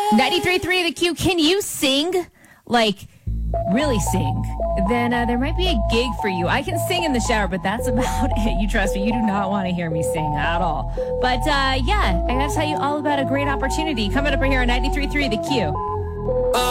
93.3 The Q. Can you sing? Like, really sing? Then there might be a gig for you. I can sing in the shower, but that's about it. You trust me. You do not want to hear me sing at all. But yeah, I got to tell you all about a great opportunity coming up right here on 93.3 The Q.